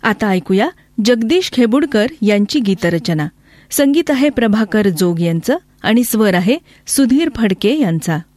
आता ऐकूया जगदीश खेबुडकर यांची गीतरचना. संगीत आहे प्रभाकर जोग यांचं आणि स्वर आहे सुधीर फडके यांचा.